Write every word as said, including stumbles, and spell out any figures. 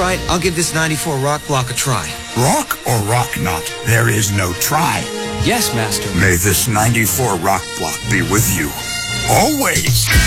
right, I'll give this ninety-four rock block a try. Rock or rock not? There is no try. Yes, Master. May this ninety-four rock block be with you. Always.